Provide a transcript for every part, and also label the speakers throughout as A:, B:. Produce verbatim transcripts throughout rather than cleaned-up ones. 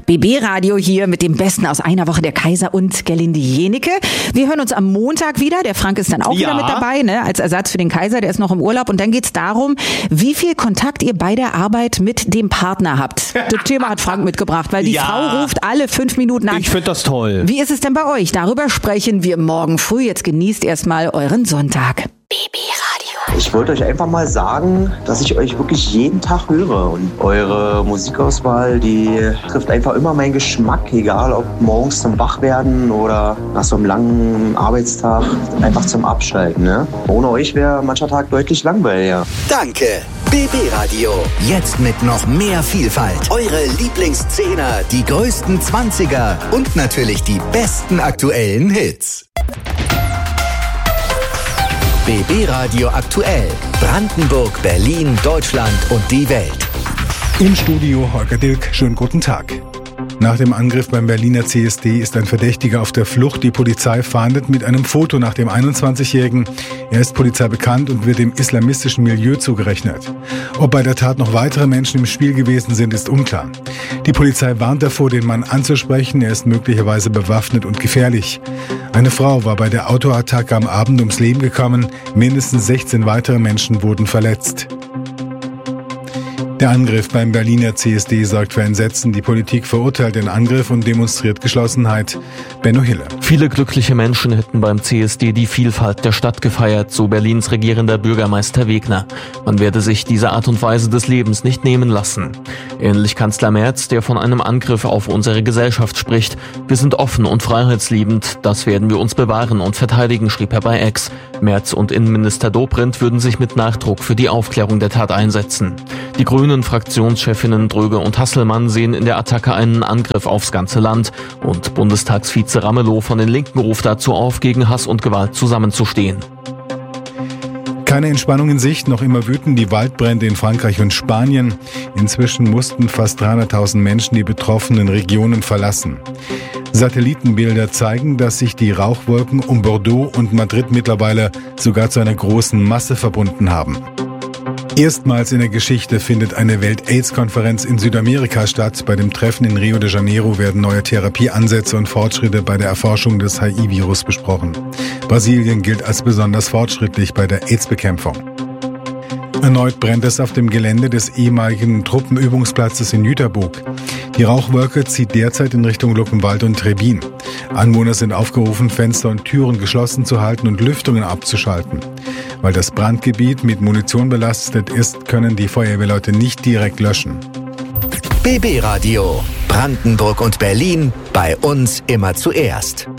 A: B B-Radio hier mit dem Besten aus einer Woche, der Kaiser und Gerlinde Jenecke. Wir hören uns am Montag wieder. Der Frank ist dann auch ja. wieder mit dabei, ne, als Ersatz für den Kaiser. Der ist noch im Urlaub. Und dann geht's darum, wie viel Kontakt ihr bei der Arbeit mit dem Partner habt. Das Thema hat Frank mitgebracht, weil die ja. Frau ruft alle fünf Minuten an.
B: Ich finde das toll.
A: Wie ist es denn bei euch? Darüber sprechen wir morgen früh. Jetzt genießt erstmal euren Sonntag. B B-Radio.
C: Ich wollte euch einfach mal sagen, dass ich euch wirklich jeden Tag höre. Und eure Musikauswahl, die trifft einfach immer meinen Geschmack. Egal ob morgens zum Wachwerden oder nach so einem langen Arbeitstag einfach zum Abschalten. Ne? Ohne euch wäre mancher Tag deutlich langweiliger.
D: Danke. B B-Radio. Jetzt mit noch mehr Vielfalt. Eure Lieblingszehner, die größten Zwanziger und natürlich die besten aktuellen Hits. B B-Radio aktuell. Brandenburg, Berlin, Deutschland und die Welt.
E: Im Studio Holger Dilk. Schönen guten Tag. Nach dem Angriff beim Berliner C S D ist ein Verdächtiger auf der Flucht. Die Polizei fahndet mit einem Foto nach dem einundzwanzigjährigen. Er ist Polizei bekannt und wird dem islamistischen Milieu zugerechnet. Ob bei der Tat noch weitere Menschen im Spiel gewesen sind, ist unklar. Die Polizei warnt davor, den Mann anzusprechen. Er ist möglicherweise bewaffnet und gefährlich. Eine Frau war bei der Autoattacke am Abend ums Leben gekommen. Mindestens sechzehn weitere Menschen wurden verletzt. Der Angriff beim Berliner C S D sorgt für Entsetzen. Die Politik verurteilt den Angriff und demonstriert Geschlossenheit. Benno Hille.
F: Viele glückliche Menschen hätten beim C S D die Vielfalt der Stadt gefeiert, so Berlins regierender Bürgermeister Wegner. Man werde sich diese Art und Weise des Lebens nicht nehmen lassen. Ähnlich Kanzler Merz, der von einem Angriff auf unsere Gesellschaft spricht. Wir sind offen und freiheitsliebend, das werden wir uns bewahren und verteidigen, schrieb er bei X. Merz und Innenminister Dobrindt würden sich mit Nachdruck für die Aufklärung der Tat einsetzen. Die Grünen Fraktionschefinnen Dröge und Hasselmann sehen in der Attacke einen Angriff aufs ganze Land. Und Bundestagsvize Ramelow von den Linken ruft dazu auf, gegen Hass und Gewalt zusammenzustehen.
E: Keine Entspannung in Sicht, noch immer wüten die Waldbrände in Frankreich und Spanien. Inzwischen mussten fast dreihunderttausend Menschen die betroffenen Regionen verlassen. Satellitenbilder zeigen, dass sich die Rauchwolken um Bordeaux und Madrid mittlerweile sogar zu einer großen Masse verbunden haben. Erstmals in der Geschichte findet eine Welt-Aids-Konferenz in Südamerika statt. Bei dem Treffen in Rio de Janeiro werden neue Therapieansätze und Fortschritte bei der Erforschung des H I V-Virus besprochen. Brasilien gilt als besonders fortschrittlich bei der AIDS-Bekämpfung. Erneut brennt es auf dem Gelände des ehemaligen Truppenübungsplatzes in Jüterbog. Die Rauchwolke zieht derzeit in Richtung Luckenwalde und Trebin. Anwohner sind aufgerufen, Fenster und Türen geschlossen zu halten und Lüftungen abzuschalten. Weil das Brandgebiet mit Munition belastet ist, können die Feuerwehrleute nicht direkt löschen.
D: B B-Radio. Brandenburg und Berlin. Bei uns immer zuerst.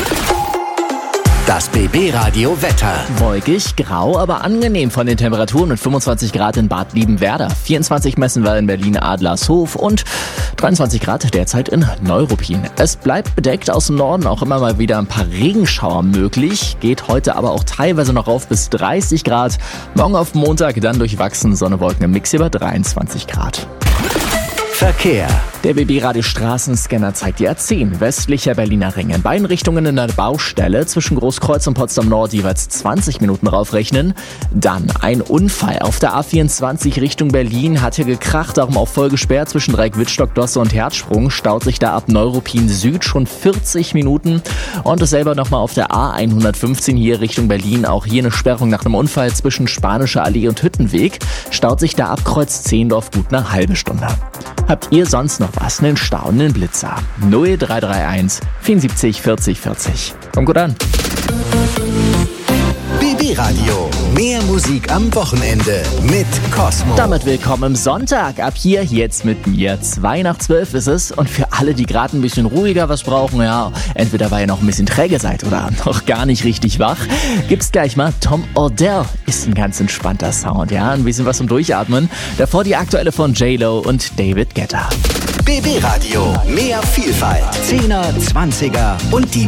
D: Das B B-Radio Wetter.
G: Wolkig, grau, aber angenehm von den Temperaturen mit fünfundzwanzig Grad in Bad Liebenwerda. vierundzwanzig messen wir in Berlin Adlershof und dreiundzwanzig Grad derzeit in Neuruppin. Es bleibt bedeckt, aus dem Norden auch immer mal wieder ein paar Regenschauer möglich. Geht heute aber auch teilweise noch auf bis dreißig Grad. Morgen auf Montag dann durchwachsen, Sonne, Wolken im Mix über dreiundzwanzig Grad.
D: Verkehr.
G: Der B B-Radio Straßenscanner zeigt die A zehn, westlicher Berliner Ring. In beiden Richtungen in der Baustelle, zwischen Großkreuz und Potsdam Nord jeweils zwanzig Minuten raufrechnen. Dann ein Unfall auf der A vierundzwanzig Richtung Berlin, hat hier gekracht, darum auch voll gesperrt zwischen Dreieck-Wittstock, Dosse und Herzsprung. Staut sich da ab Neuruppin Süd schon vierzig Minuten. Und dasselbe nochmal auf der A hundertfünfzehn hier Richtung Berlin. Auch hier eine Sperrung nach einem Unfall zwischen Spanische Allee und Hüttenweg. Staut sich da ab Kreuz Zehndorf gut eine halbe Stunde. Habt ihr sonst noch was? Einen Stau, einen Blitzer? null drei drei eins vierundsiebzig vierzig vierzig. Kommt gut an.
D: B B-Radio. Mehr Musik am Wochenende mit Cosmo.
G: Damit willkommen am Sonntag. Ab hier jetzt mit mir. Zwei nach zwölf ist es. Und für alle, die gerade ein bisschen ruhiger was brauchen, ja, entweder weil ihr noch ein bisschen träge seid oder noch gar nicht richtig wach, gibt's gleich mal Tom Odell. Ist ein ganz entspannter Sound, ja. Ein bisschen was zum Durchatmen. Davor die aktuelle von J-Lo und David Guetta.
D: B B-Radio. Mehr Vielfalt. Zehner, Zwanziger und die